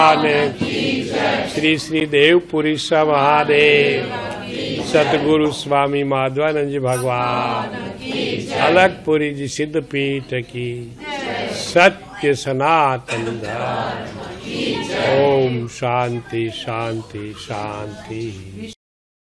श्री श्री देवपुरी महादेव सतगुरु स्वामी माधवानंद जी भगवान अलगपुरी जी सिद्धपीठ की सत्य सनातन धर्म। ओम शांति शांति शांति।